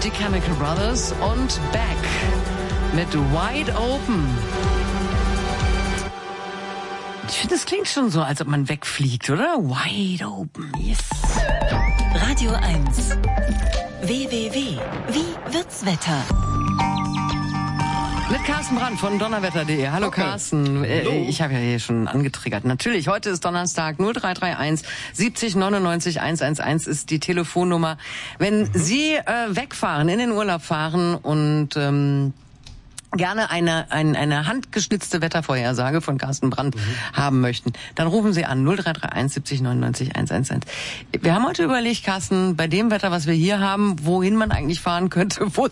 die Chemical Brothers und Beck mit Wide Open. Ich finde, das klingt schon so, als ob man wegfliegt, oder? Wide Open, yes. Radio 1. WWW. Wie wird's Wetter? Mit Carsten Brandt von donnerwetter.de. Hallo okay. Carsten. Hallo. Ich habe ja hier schon angetriggert. Natürlich, heute ist Donnerstag, 0331 70 99 111 ist die Telefonnummer. Wenn Sie wegfahren, in den Urlaub fahren und gerne eine handgeschnitzte Wettervorhersage von Carsten Brandt haben möchten, dann rufen Sie an 0331 70 99 111. Wir haben heute überlegt, Carsten, bei dem Wetter, was wir hier haben, wohin man eigentlich fahren könnte, wo